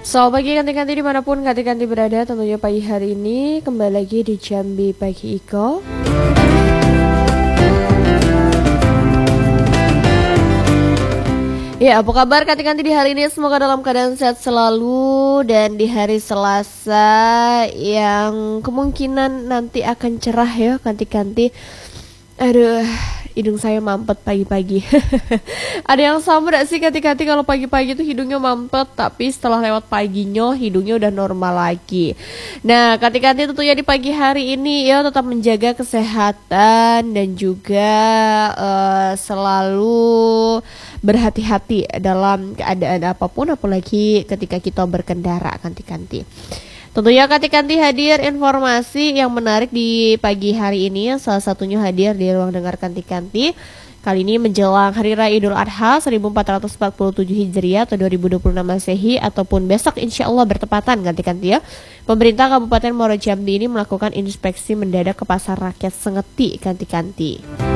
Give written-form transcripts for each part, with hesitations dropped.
Selamat pagi kanti-kanti dimanapun kanti-kanti berada. Tentunya pagi hari ini kembali lagi di Jambi Pagi Iko. Ya, apa kabar kanti-kanti di hari ini? Semoga dalam keadaan sehat selalu. Dan di hari Selasa yang kemungkinan nanti akan cerah ya kanti-kanti. Aduh, hidung saya mampet pagi-pagi. Ada yang sama gak sih kanti-kanti kalau pagi-pagi tuh hidungnya mampet, tapi setelah lewat paginya hidungnya udah normal lagi. Nah, kanti-kanti tentunya di pagi hari ini ya tetap menjaga kesehatan dan juga selalu berhati-hati dalam keadaan apapun, apalagi ketika kita berkendara kanti-kanti. Tentunya kanti-kanti hadir informasi yang menarik di pagi hari ini. Salah satunya hadir di ruang dengar kanti-kanti. Kali ini menjelang Hari Raya Idul Adha 1447 Hijriah atau 2026 Masehi ataupun besok insya Allah bertepatan kanti-kanti ya. Pemerintah Kabupaten Muaro Jambi ini melakukan inspeksi mendadak ke Pasar Rakyat Sengeti kanti-kanti.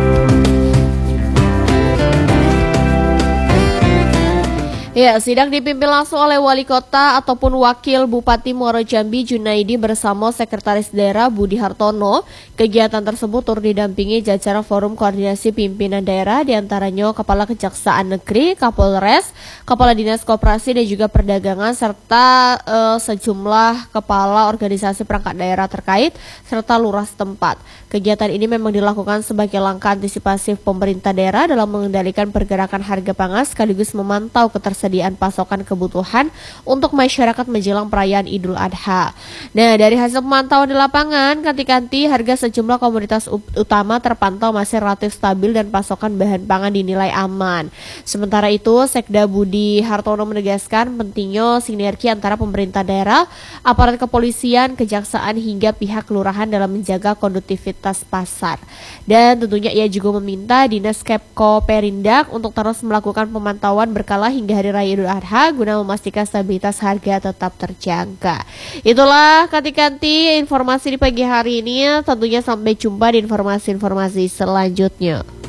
Ya, sidang dipimpin langsung oleh Wali Kota ataupun Wakil Bupati Muaro Jambi Junaidi bersama Sekretaris Daerah Budi Hartono. Kegiatan tersebut turut didampingi jajaran Forum Koordinasi Pimpinan Daerah diantaranya Kepala Kejaksaan Negeri, Kapolres, Kepala Dinas Koperasi dan juga Perdagangan serta sejumlah kepala organisasi perangkat daerah terkait serta lurah setempat. Kegiatan ini memang dilakukan sebagai langkah antisipasi pemerintah daerah dalam mengendalikan pergerakan harga pangan sekaligus memantau ketersediaan pasokan kebutuhan untuk masyarakat menjelang perayaan Idul Adha. Nah, dari hasil pemantauan di lapangan, kanti-kanti harga sejumlah komoditas utama terpantau masih relatif stabil dan pasokan bahan pangan dinilai aman. Sementara itu, Sekda Budi Hartono menegaskan pentingnya sinergi antara pemerintah daerah, aparat kepolisian, kejaksaan hingga pihak kelurahan dalam menjaga kondutivitas pasar. Dan tentunya ia juga meminta Dinas Kepko Perindak untuk terus melakukan pemantauan berkala hingga Hari Raya Idul Adha guna memastikan stabilitas harga tetap terjaga. Itulah kanti-kanti informasi di pagi hari ini. Tentunya sampai jumpa di informasi-informasi selanjutnya.